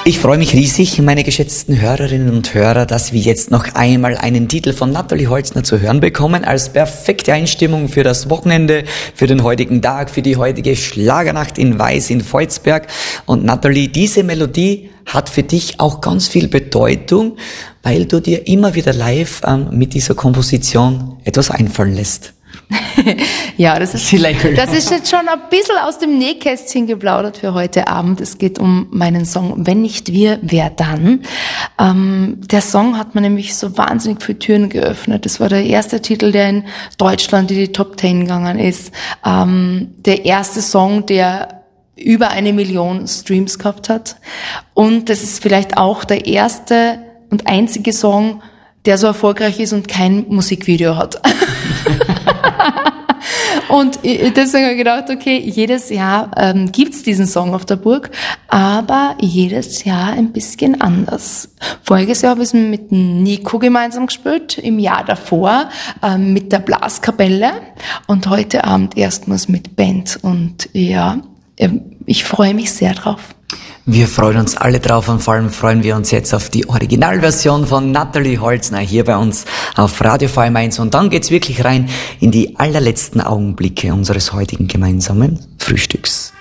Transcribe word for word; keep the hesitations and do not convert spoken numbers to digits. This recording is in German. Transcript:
Ich freue mich riesig, meine geschätzten Hörerinnen und Hörer, dass wir jetzt noch einmal einen Titel von Natalie Holzner zu hören bekommen, als perfekte Einstimmung für das Wochenende, für den heutigen Tag, für die heutige Schlagernacht in Weiß in Volzberg. Und Natalie, diese Melodie hat für dich auch ganz viel Bedeutung, weil du dir immer wieder live ähm, mit dieser Komposition etwas einfallen lässt. Ja, das ist, das ist jetzt schon ein bisschen aus dem Nähkästchen geplaudert für heute Abend. Es geht um meinen Song Wenn nicht wir, wer dann? Ähm, der Song hat mir nämlich so wahnsinnig viele Türen geöffnet. Das war der erste Titel, der in Deutschland in die Top Ten gegangen ist. Ähm, der erste Song, der über eine Million Streams gehabt hat. Und das ist vielleicht auch der erste und einzige Song, der so erfolgreich ist und kein Musikvideo hat. Und deswegen habe ich gedacht, okay, jedes Jahr ähm, gibt's diesen Song auf der Burg, aber jedes Jahr ein bisschen anders. Voriges Jahr habe ich es mit Nico gemeinsam gespielt, im Jahr davor ähm, mit der Blaskapelle und heute Abend erstmals mit Band. Und ja, ich freue mich sehr drauf. Wir freuen uns alle drauf und vor allem freuen wir uns jetzt auf die Originalversion von Natalie Holzner hier bei uns auf Radio V M eins. Und dann geht's wirklich rein in die allerletzten Augenblicke unseres heutigen gemeinsamen Frühstücks.